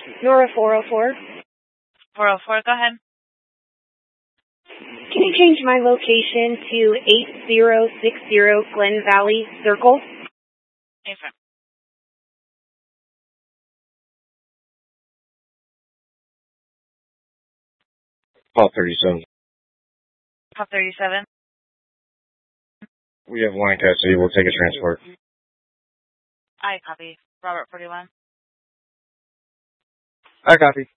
Nora 404. 404, go ahead. Can you change my location to 8060 Glen Valley Circle? Affirm. Call 37. Call 37. We have line custody. We'll take a transport. I copy. Robert 41. I copy.